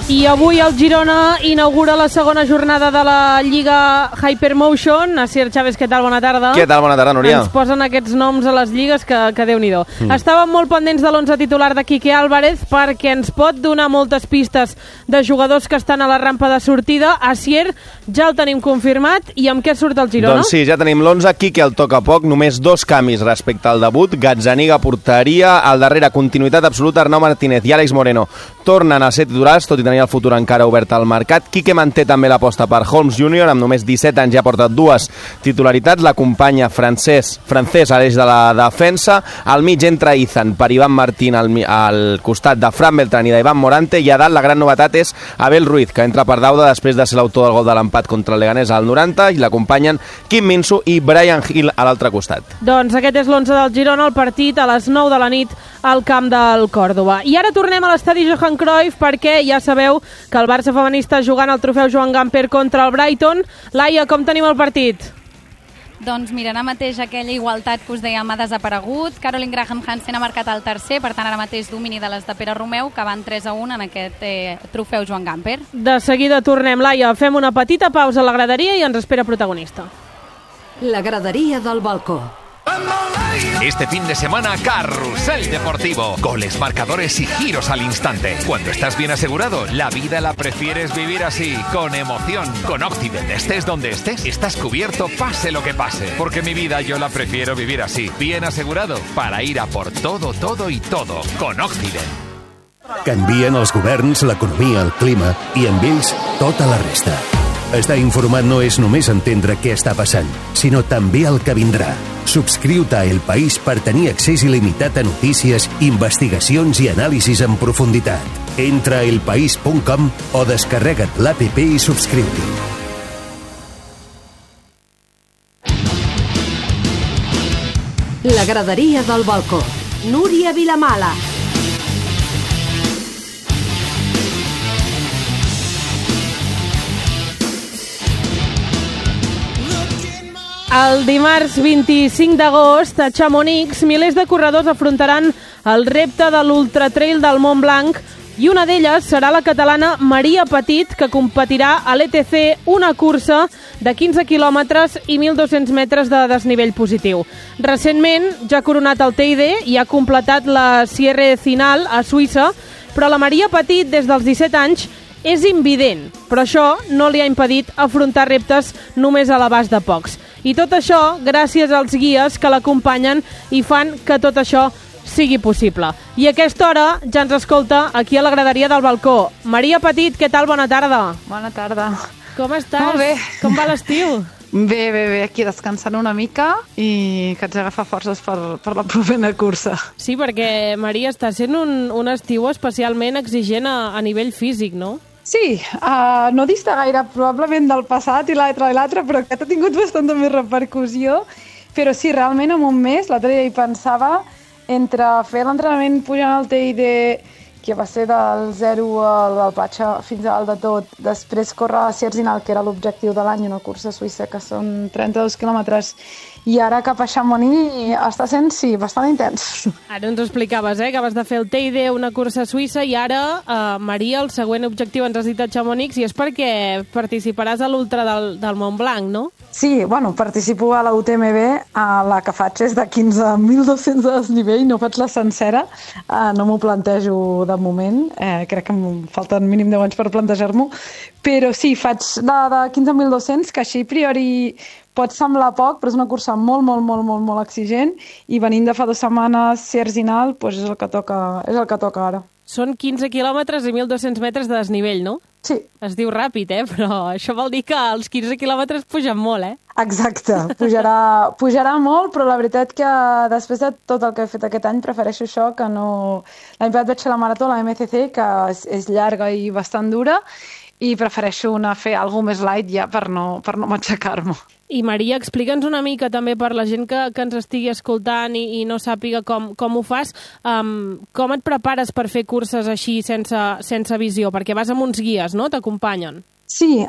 I avui el Girona inaugura la segona jornada de la Lliga Hypermotion. Asier Chávez, què tal? Bona tarda. Què tal? Bona tarda, Núria. Ens posen aquests noms a les lligues que Déu-n'hi-do. Estàvem molt pendents de l'11 titular de Quique Álvarez perquè ens pot donar moltes pistes de jugadors que estan a la rampa de sortida. Asier, ja el tenim confirmat. I amb què surt el Girona? Doncs sí, ja tenim l'11. Quique el toca poc, només 2 canvis respecte al debut. Gazzaniga porteria, al darrere continuïtat absoluta, Arnau Martínez i Àlex Moreno tornen a ser titulars, tot i tenir el futur encara obert al mercat. Quique manté també l'aposta per Holmes Júnior, amb només 17 anys ja porta 2 titularitats. L'acompanya francès a l'eix de la defensa. Al mig entra Izan per Iván Martín al costat de Fran Beltrán i d'Iván Morante, i a dalt la gran novetat és Abel Ruiz, que entra per Dauda després de ser l'autor del gol de l'empat contra el Leganés al 90, i l'acompanyen Kim Min-soo i Brian Hill a l'altre costat. Doncs aquest és l'11 del Girona, el partit a les 9 de la nit al camp del Còrdova. I ara tornem a l'estadi Johan Cruyff perquè ja sabeu que el Barça femení està jugant el trofeu Joan Gamper contra el Brighton. Laia, com tenim el partit? Doncs mira, ara mateix aquella igualtat que us dèiem ha desaparegut. Caroline Graham Hansen ha marcat el tercer, per tant ara mateix domini de les de Pere Romeu, que van 3-1 en aquest trofeu Joan Gamper. De seguida tornem, Laia. Fem una petita pausa a la graderia i ens espera protagonista. La gradería del balcó. Este fin de semana, Carrusel Deportivo. Goles, marcadores y giros al instante. Cuando estás bien asegurado, la vida la prefieres vivir así, con emoción. Con Occident, estés donde estés, estás cubierto pase lo que pase. Porque mi vida yo la prefiero vivir así, bien asegurado, para ir a por todo, todo y todo. Con Occident. Canvien els governs, l'economia, el clima i amb ells tota la resta. Estar informat no és només entendre què està passant, sinó també el que vindrà. Subscriu-te a El País per tenir accés il·limitat a notícies, investigacions i anàlisis en profunditat. Entra a elpaís.com o descarrega't l'APP i subscriu-t'hi. La graderia del balcó. Núria Vilamala. El dimarts 25 d'agost, a Chamonix, milers de corredors afrontaran el repte de l'Ultratrail del Mont Blanc i una d'elles serà la catalana Maria Petit, que competirà a l'ETC, una cursa de 15 quilòmetres i 1.200 metres de desnivell positiu. Recentment ja ha coronat el TID i ha completat la Sierre Zinal a Suïssa, però la Maria Petit, des dels 17 anys, és invident, però això no li ha impedit afrontar reptes només a l'abast de pocs. I tot això gràcies als guies que l'acompanyen i fan que tot això sigui possible. I a aquesta hora ja ens escolta aquí a la graderia del balcó. Maria Petit, què tal? Bona tarda. Bona tarda. Com estàs? Molt bé. Com va l'estiu? Bé, aquí descansant una mica i que haig d'agafar forces per la propera cursa. Sí, perquè Maria està sent un estiu especialment exigent a nivell físic, no? Sí, no dista gaire probablement del passat i l'altre, però aquest ha tingut bastanta més repercussió. Però sí, realment en un mes, l'altre dia hi pensava, entre fer l'entrenament pujant al TID, que va ser del 0 al Patxa fins al de tot, després córrer a Sierre-Zinal, que era l'objectiu de l'any, una cursa suïssa que són 32 quilòmetres, i ara cap a Chamonix està sent, sí, bastant intens. Ara ens explicaves, que vas de fer el TID, una cursa suïssa, i ara, Maria, el següent objectiu ens has dit a Chamonix, i és perquè participaràs a l'Ultra del Mont Blanc, no? Sí, participo a la UTMB, la que faig és de 15.200 de desnivell, no faig la sencera, no m'ho plantejo de moment, crec que em falten mínim 10 anys per plantejar-m'ho, però sí, faig la de 15.200, que així a priori pot semblar poc, però és una cursa molt exigent, i venint de fa 2 setmanes Sierre-Zinal, és el que toca ara. Són 15 quilòmetres i 1.200 metres de desnivell, no? Sí. Es diu ràpid, però això vol dir que els 15 quilòmetres pugen molt, Exacte, pujarà molt, però la veritat que després de tot el que he fet aquest any prefereixo això que no... L'any passat vaig fer la marató, la MCC, que és llarga i bastant dura, i prefereixo anar a fer alguna més light ja per no matxacar-me. I Maria, explica'ns una mica també per la gent que ens estigui escoltant i no sàpiga com ho fas, com et prepares per fer curses així sense visió? Perquè vas amb uns guies, no? T'acompanyen. Sí,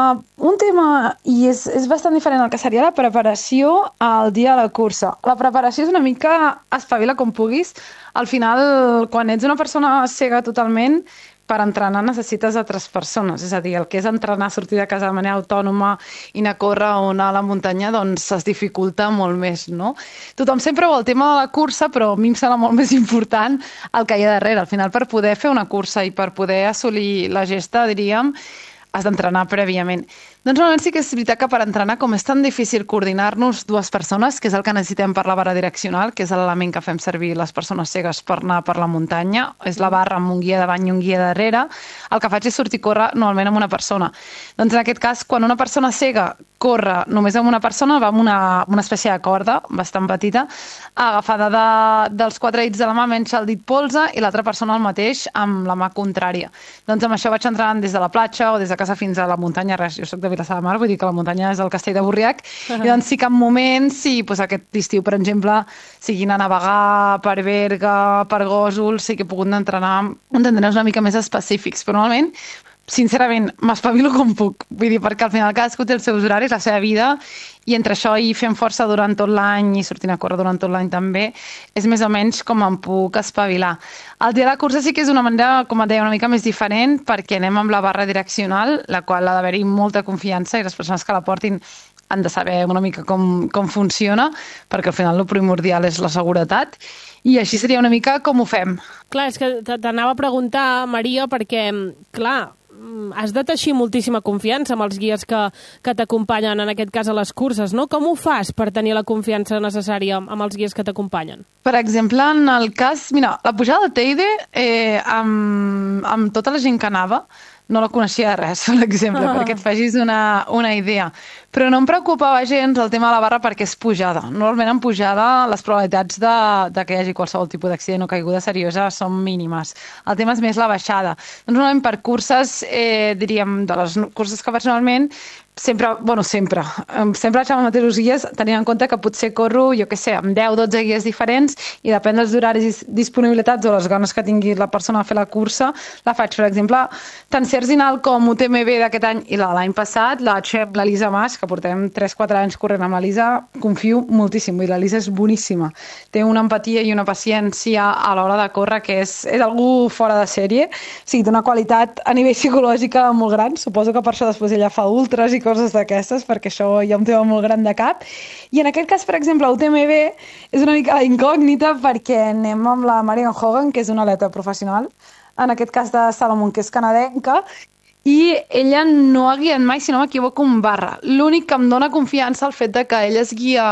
un tema, i és bastant diferent al que seria la preparació al dia de la cursa. La preparació és una mica espavila com puguis. Al final, quan ets una persona cega totalment, per entrenar necessites altres persones, és a dir, el que és entrenar, sortir de casa de manera autònoma i anar a córrer o anar a la muntanya, doncs es dificulta molt més, no? Tothom sempre vol el tema de la cursa, però a mi em sembla molt més important el que hi ha darrere. Al final, per poder fer una cursa i per poder assolir la gesta, diríem, has d'entrenar prèviament. Doncs normalment sí que és veritat que per entrenar, com és tan difícil coordinar-nos dues persones, que és el que necessitem per la barra direccional, que és l'element que fem servir les persones cegues per anar per la muntanya, és la barra amb un guia davant i un guia darrere, el que faig és sortir a córrer normalment amb una persona. Doncs en aquest cas, quan una persona cega corre només amb una persona, va amb una espècie de corda bastant petita, agafada dels quatre dits de la mà, menys el dit polze, i l'altra persona el mateix amb la mà contrària. Doncs amb això vaig entrenant des de la platja o des de casa fins a la muntanya, res, jo soc de Vilassar de Mar, vull dir que la muntanya és el castell de Borriac, i doncs sí que en moments, sí, doncs aquest estiu, per exemple, sigui anar a navegar per Berga, per Gósol, sí que he pogut entrenar una mica més específics, però normalment, sincerament, m'espavilo com puc, vull dir, perquè al final cadascú té els seus horaris, la seva vida, i entre això i fent força durant tot l'any i sortint a córrer durant tot l'any també, és més o menys com em puc espavilar. El dia de la cursa sí que és una manera, com et deia, una mica més diferent, perquè anem amb la barra direccional, la qual ha d'haver-hi molta confiança i les persones que la portin han de saber una mica com funciona, perquè al final el primordial és la seguretat, i així seria una mica com ho fem. Clar, és que t'anava a preguntar, Maria, perquè, clar, has de teixir moltíssima confiança amb els guies que t'acompanyen, en aquest cas a les curses, no? Com ho fas per tenir la confiança necessària amb els guies que t'acompanyen? Per exemple, en el cas... Mira, la pujada de Teide, amb tota la gent que anava, no la coneixia de res, per exemple, perquè et facis una idea. Però no em preocupava gens el tema de la barra perquè és pujada. Normalment en pujada les probabilitats de que hi hagi qualsevol tipus d'accident o caiguda seriosa són mínimes. El tema és més la baixada. Doncs normalment per curses, diríem, de les curses que faig normalment, sempre vaig amb els mateixos guies, tenint en compte que potser corro, jo què sé, amb 10-12 guies diferents i depèn dels horaris, disponibilitats o les ganes que tingui la persona a fer la cursa, la faig. Per exemple, tant Cerzinal com UTMB d'aquest any i l'any passat, la vaig fer amb l'Elisa Mas, que portem 3-4 anys corrent amb l'Elisa, confio moltíssim, vull dir, l'Elisa és boníssima. Té una empatia i una paciència a l'hora de córrer que és algú fora de sèrie, o sigui, té una qualitat a nivell psicològica molt gran, suposo que per això després ella fa ultras i coses d'aquestes, perquè això hi ha un tema molt gran de cap. I en aquest cas, per exemple, UTMB és una mica la incògnita perquè anem amb la Marion Hogan, que és una atleta professional, en aquest cas de Salomon, que és canadenca, i ella no ha guiat mai, si no m'equivoco, un barra. L'únic que em dona confiança el fet de que ella és guia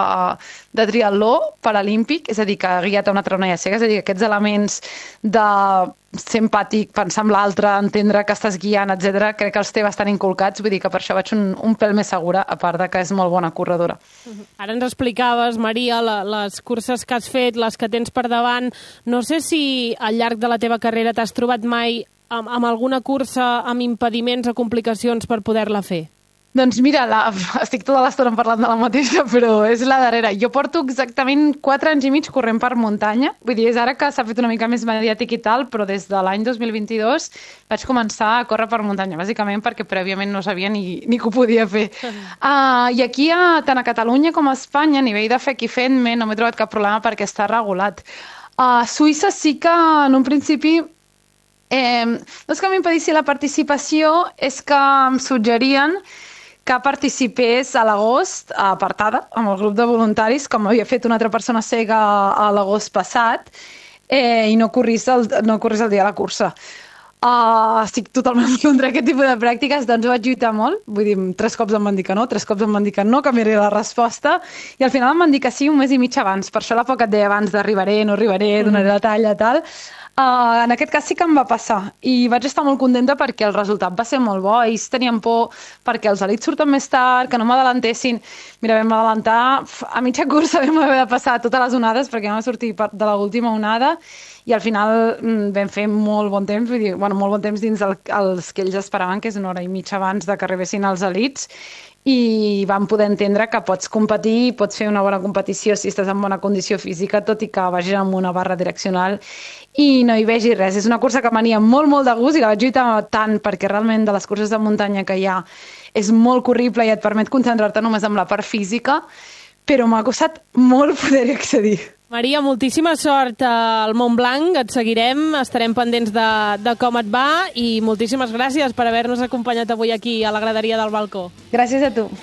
de triatló paralímpic, és a dir, que ha guiat a una altra noia cega, és a dir, aquests elements de ser empàtic, pensar en l'altre, entendre que estàs guiant, etc. crec que els té bastant inculcats, vull dir que per això vaig un pèl més segura, a part de que és molt bona corredora. Ara ens explicaves, Maria, les curses que has fet, les que tens per davant. No sé si al llarg de la teva carrera t'has trobat mai amb alguna cursa amb impediments o complicacions per poder-la fer? Doncs mira, estic tota l'estona parlant de la mateixa, però és la darrera. Jo porto exactament 4 anys i mig corrent per muntanya. Vull dir, és ara que s'ha fet una mica més mediàtic i tal, però des de l'any 2022 vaig començar a córrer per muntanya, bàsicament perquè prèviament no sabia ni que ho podia fer. I aquí, tant a Catalunya com a Espanya, a nivell de FEC i FEDME, no m'he trobat cap problema perquè està regulat. A Suïssa sí que en un principi no és que m'impedissi la participació, és que em suggerien que participés a l'agost, apartada, amb el grup de voluntaris, com havia fet una altra persona cega a l'agost passat, i no corrís el dia de la cursa. Estic totalment contra aquest tipus de pràctiques, doncs vaig lluitar molt, vull dir, 3 cops em van dir que no, 3 cops em van dir que no, canviaré la resposta, i al final em van dir que sí un mes i mig abans, per això la por que et deia abans d'arribaré, no arribaré, donaré la talla, tal. En aquest cas sí que em va passar i vaig estar molt contenta perquè el resultat va ser molt bo. Ells tenien por perquè els elits surten més tard, que no m'adelantessin. Mira, vam adelantar a mitja cursa, vam haver de passar totes les onades perquè vam sortir de l'última onada i al final vam fer molt bon temps, vull dir, molt bon temps dins els que ells esperaven, que és 1 hora i mitja abans de que arribessin els elits, i vam poder entendre que pots competir, pots fer una bona competició si estàs en bona condició física, tot i que vagis amb una barra direccional i no hi vegi res. És una cursa que m'ania molt, molt de gust i la vaig lluitar tant perquè realment de les curses de muntanya que hi ha és molt corrible i et permet concentrar-te només en la part física, però m'ha costat molt poder-hi accedir. Maria, moltíssima sort al Montblanc, et seguirem, estarem pendents de com et va i moltíssimes gràcies per haver-nos acompanyat avui aquí a la graderia del balcó. Gràcies a tu.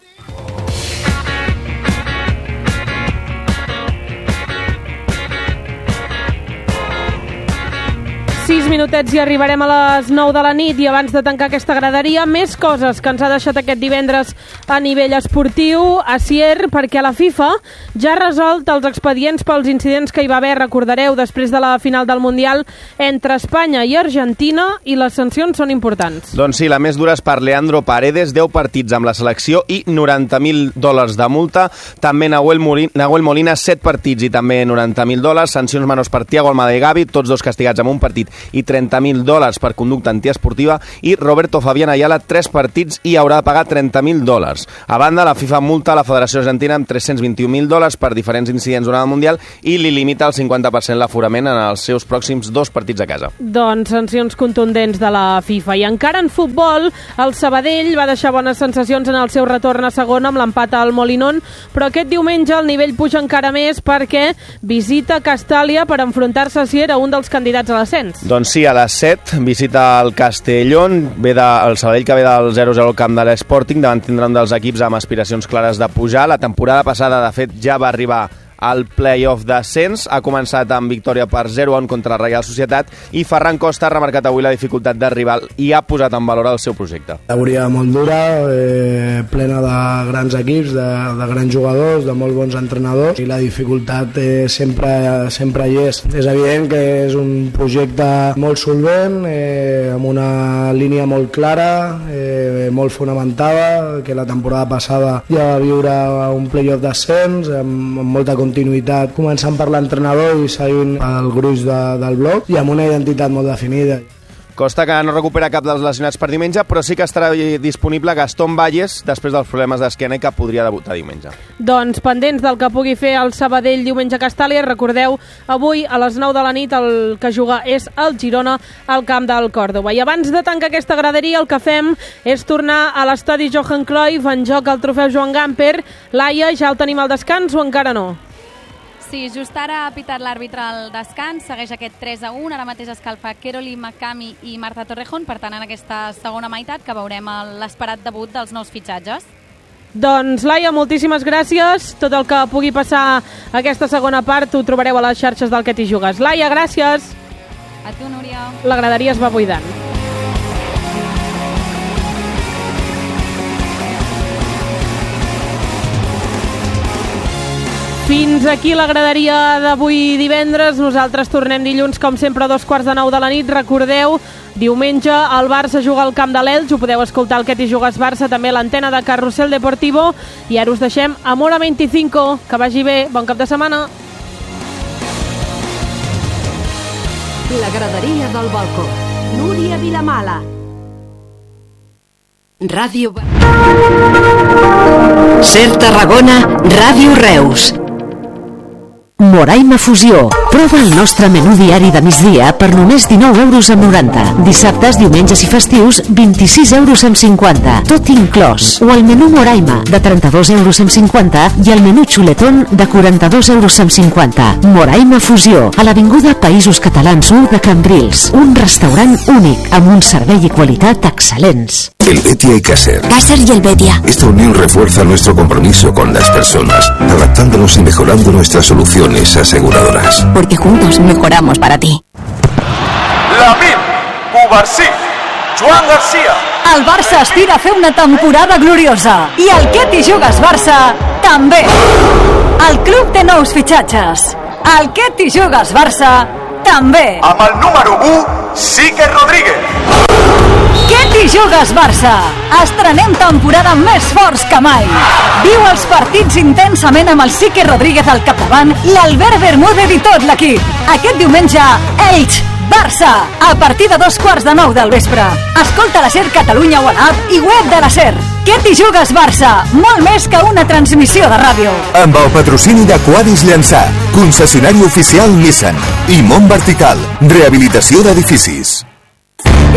Sis minutets i arribarem a les 9 de la nit i abans de tancar aquesta graderia, més coses que ens ha deixat aquest divendres a nivell esportiu. Asier, perquè la FIFA ja ha resolt els expedients pels incidents que hi va haver, recordareu, després de la final del Mundial entre Espanya i Argentina, i les sancions són importants. Doncs sí, la més dura és per Leandro Paredes, 10 partits amb la selecció i $90.000 de multa. També Nahuel Molina, 7 partits i també $90.000. Sancions menors per Thiago Almada i Gavi, tots dos castigats amb un partit i $30.000 per conducta antiesportiva, i Roberto Fabián Ayala, 3 partits i haurà de pagar $30.000. A banda, la FIFA multa la Federació Argentina amb $321.000 per diferents incidents durant el Mundial i li limita el 50% l'aforament en els seus pròxims 2 partits a casa. Doncs sancions contundents de la FIFA. I encara en futbol, el Sabadell va deixar bones sensacions en el seu retorn a segona amb l'empat al Molinón, però aquest diumenge el nivell puja encara més perquè visita Castàlia per enfrontar-se a un dels candidats a l'ascens. Doncs sí, a les 7 visita el Castellón, el Sabadell que ve del 0-0 al camp de l'Sporting, davant tindrà un dels equips amb aspiracions clares de pujar. La temporada passada, de fet, ja va arribar al play-off d'ascens, ha començat amb victòria per 0-1 contra la Reial Societat, i Ferran Costa ha remarcat avui la dificultat del rival i ha posat en valor el seu projecte. Categoria molt dura, plena de grans equips, de grans jugadors, de molt bons entrenadors, i la dificultat sempre hi és. És evident que és un projecte molt solvent, amb una línia molt clara, molt fonamentada, que la temporada passada ja va viure un play-off d'ascens, amb molta continuïtat, començant per l'entrenador i seguint el gruix del bloc, i amb una identitat molt definida. Costa que no recupera cap dels lesionats per diumenge, però sí que estarà disponible Gastón Valles després dels problemes d'esquena i que podria debutar diumenge. Doncs pendents del que pugui fer el Sabadell diumenge a Castàlia. Recordeu, avui a les 9 de la nit el que juga és el Girona al camp del Còrdova. I abans de tancar aquesta graderia, el que fem és tornar a l'estadi Johan Cruyff, en joc el trofeu Joan Gamper. Laia, ja el tenim al descans o encara no? Sí, just ara ha pitat l'àrbitre al descans, segueix aquest 3-1, ara mateix escalfa Keroli Makami i Marta Torrejón, per tant en aquesta segona meitat que veurem l'esperat debut dels nous fitxatges. Doncs Laia, moltíssimes gràcies, tot el que pugui passar aquesta segona part ho trobareu a les xarxes del Que t'hi jugues. Laia, gràcies! A tu, Núria. La graderia es va buidant. Fins aquí la graderia d'avui divendres. Nosaltres tornem dilluns, com sempre, a 9:15 de la nit. Recordeu, diumenge el Barça juga al camp de l'Elx. Ho podeu escoltar al Que t'hi jugues Barça, també a l'antena de Carrusel Deportivo. I ara us deixem amb Hora 25. Que vagi bé. Bon cap de setmana. La graderia del balcó. Núria Vilamala. Ràdio Ser Tarragona, Ràdio Reus. Moraima Fusió. Prova el nostre menú diari de migdia per només €19,90. Dissabtes, diumenges i festius, €26,50. Tot inclòs. O el menú Moraima, de €32,50, i el menú Xuletón, de €42,50. Moraima Fusió, a l'avinguda Països Catalans 1 de Cambrils. Un restaurant únic, amb un servei i qualitat excel·lents. Helvetia y Caser. Caser y Helvetia. Esta unión refuerza nuestro compromiso con las personas, adaptándonos y mejorando nuestras soluciones aseguradoras. Porque juntos mejoramos para ti. Lamine Cubarsí, Joan Garcia. El Barça aspira a fer una temporada gloriosa. I el Que t'hi jugues Barça també. El club té nous fitxatges. El Que t'hi jugues Barça també. Amb el número 1, Sique Rodríguez. Que t'hi jugues Barça? Estrenem temporada més forts que mai. Viu els partits intensament amb el Sique Rodríguez al capdavant, l'Albert Bermúdez i tot l'equip. Aquest diumenge, Elx, Barça, a partir de 8:45 del vespre. Escolta la SER Catalunya o a l'app i web de la SER. Que t'hi jugues Barça? Molt més que una transmissió de ràdio. Amb el patrocini de Quadis Llançà, concessionari oficial Nissan, i Mont Vertical, rehabilitació d'edificis.